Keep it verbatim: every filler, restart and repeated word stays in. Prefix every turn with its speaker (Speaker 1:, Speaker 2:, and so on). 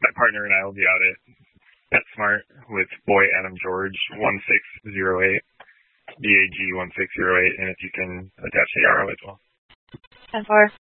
Speaker 1: my partner and I will be out at PetSmart with boy Adam George, one six zero eight, B A G one six zero eight, and if you can attach the arrow as well.
Speaker 2: ten four.